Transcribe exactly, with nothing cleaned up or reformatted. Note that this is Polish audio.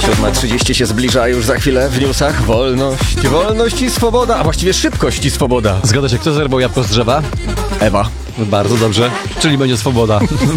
siódma trzydzieści się zbliża już za chwilę w newsach. Wolność, wolność i swoboda, a właściwie szybkość i swoboda. Zgadza się, kto zerwał jabłko z drzewa? Ewa. Bardzo dobrze, czyli będzie swoboda.